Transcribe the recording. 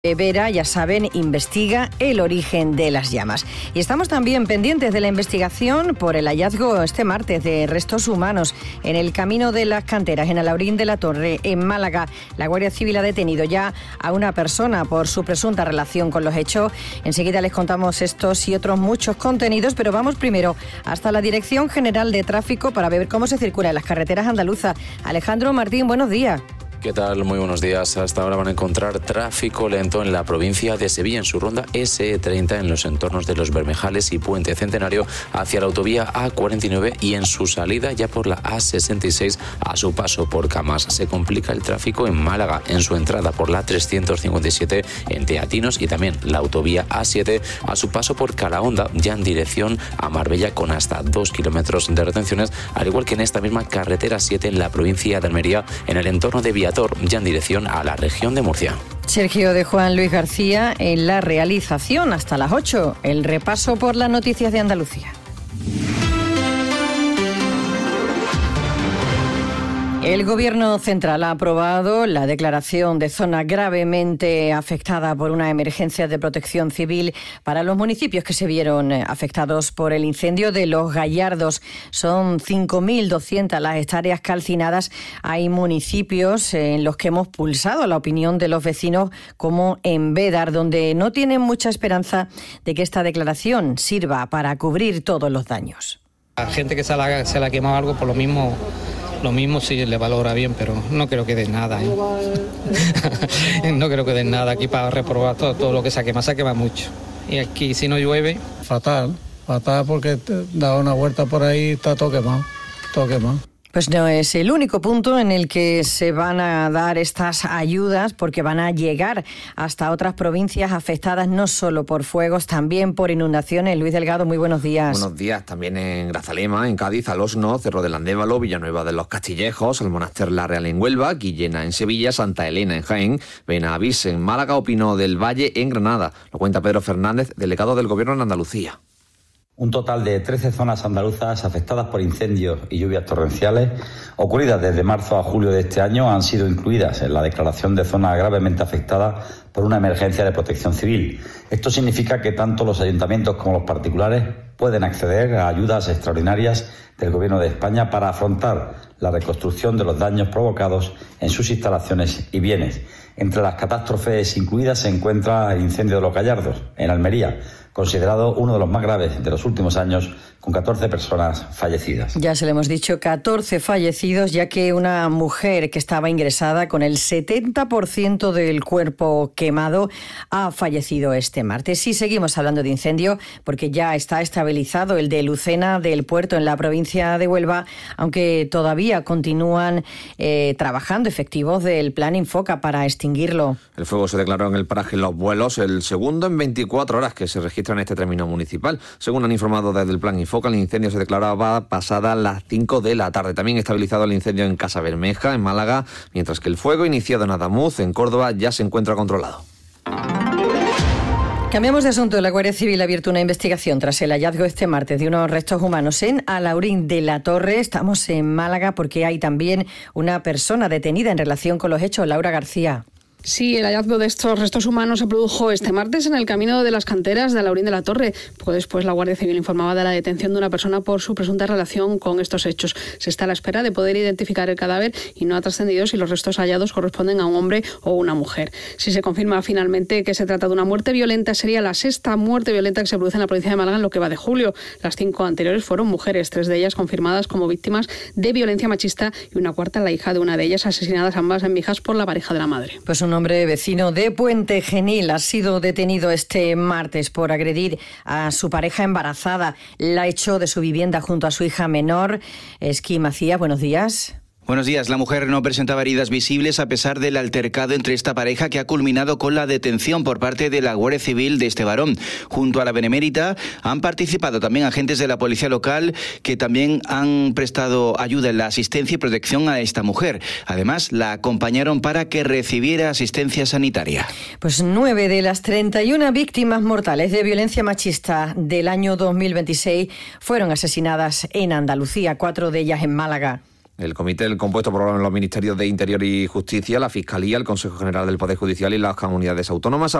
Vera, ya saben, investiga el origen de las llamas. Y estamos también pendientes de la investigación por el hallazgo este martes de restos humanos en el Camino de las Canteras, en Alhaurín de la Torre, en Málaga. La Guardia Civil ha detenido ya a una persona por su presunta relación con los hechos. Enseguida les contamos estos y otros muchos contenidos, pero vamos primero hasta la Dirección General de Tráfico para ver cómo se circula en las carreteras andaluzas. Alejandro Martín, buenos días. ¿Qué tal? Muy buenos días. Hasta ahora van a encontrar tráfico lento en la provincia de Sevilla, en su ronda SE30, en los entornos de Los Bermejales y Puente Centenario, hacia la autovía A49 y en su salida ya por la A66 a su paso por Camas. Se complica el tráfico en Málaga, en su entrada por la 357 en Teatinos, y también la autovía A7 a su paso por Calahonda, ya en dirección a Marbella, con hasta 2 kilómetros de retenciones, al igual que en esta misma carretera 7 en la provincia de Almería, en el entorno de Viator, ya en dirección a la región de Murcia. Sergio de Juan Luis García en la realización hasta las 8. El repaso por las noticias de Andalucía. El Gobierno central ha aprobado la declaración de zona gravemente afectada por una emergencia de protección civil para los municipios que se vieron afectados por el incendio de Los Gallardos. Son 5.200 las hectáreas calcinadas. Hay municipios en los que hemos pulsado la opinión de los vecinos, como en Bédar, donde no tienen mucha esperanza de que esta declaración sirva para cubrir todos los daños. La gente que se le ha quemado algo, por lo mismo sí le valora bien, pero no creo que den nada, ¿eh? No creo que den nada aquí para reprobar todo lo que se quema mucho. Y aquí si no llueve... Fatal porque da una vuelta por ahí, está todo quemado. Pues no es el único punto en el que se van a dar estas ayudas, porque van a llegar hasta otras provincias afectadas no solo por fuegos, también por inundaciones. Luis Delgado, muy buenos días. Buenos días. También en Grazalema, en Cádiz, Alosno, Cerro del Andévalo, Villanueva de los Castillejos, el Monaster La Real en Huelva, Guillena en Sevilla, Santa Elena en Jaén, Benavís en Málaga o Pino del Valle en Granada. Lo cuenta Pedro Fernández, delegado del Gobierno en Andalucía. Un total de 13 zonas andaluzas afectadas por incendios y lluvias torrenciales ocurridas desde marzo a julio de este año han sido incluidas en la declaración de zona gravemente afectada por una emergencia de protección civil. Esto significa que tanto los ayuntamientos como los particulares pueden acceder a ayudas extraordinarias del Gobierno de España para afrontar la reconstrucción de los daños provocados en sus instalaciones y bienes. Entre las catástrofes incluidas se encuentra el incendio de Los Gallardos, en Almería, considerado uno de los más graves de los últimos años, con 14 personas fallecidas. Ya se le hemos dicho, 14 fallecidos, ya que una mujer que estaba ingresada con el 70% del cuerpo quemado ha fallecido este martes. Y seguimos hablando de incendio, porque ya está estabilizado el de Lucena del Puerto, en la provincia de Huelva, aunque todavía continúan trabajando efectivos del Plan Infoca para extinguirlo. El fuego se declaró en el paraje Los Buelos, el segundo en 24 horas que se registra en este término municipal. Según han informado desde el Plan Infoca, el incendio se declaraba pasada las 5 de la tarde. También estabilizado el incendio en Casa Bermeja, en Málaga, mientras que el fuego iniciado en Adamuz, en Córdoba, ya se encuentra controlado. Cambiamos de asunto. La Guardia Civil ha abierto una investigación tras el hallazgo este martes de unos restos humanos en Alhaurín de la Torre. Estamos en Málaga porque hay también una persona detenida en relación con los hechos. Laura García. Sí, el hallazgo de estos restos humanos se produjo este martes en el Camino de las Canteras de Alhaurín de la Torre. Poco después, la Guardia Civil informaba de la detención de una persona por su presunta relación con estos hechos. Se está a la espera de poder identificar el cadáver y no ha trascendido si los restos hallados corresponden a un hombre o una mujer. Si se confirma finalmente que se trata de una muerte violenta, sería la sexta muerte violenta que se produce en la provincia de Málaga en lo que va de julio. Las 5 anteriores fueron mujeres, 3 de ellas confirmadas como víctimas de violencia machista y una cuarta, la hija de una de ellas, asesinadas ambas en Mijas por la pareja de la madre. Pues un hombre vecino de Puente Genil ha sido detenido este martes por agredir a su pareja embarazada. La echó de su vivienda junto a su hija menor. Esquí Macías, buenos días. Buenos días. La mujer no presentaba heridas visibles a pesar del altercado entre esta pareja, que ha culminado con la detención por parte de la Guardia Civil de este varón. Junto a la Benemérita han participado también agentes de la policía local, que también han prestado ayuda en la asistencia y protección a esta mujer. Además, la acompañaron para que recibiera asistencia sanitaria. Pues 9 de las 31 víctimas mortales de violencia machista del año 2026 fueron asesinadas en Andalucía, 4 de ellas en Málaga. El comité, el compuesto por los ministerios de Interior y Justicia, la Fiscalía, el Consejo General del Poder Judicial y las comunidades autónomas,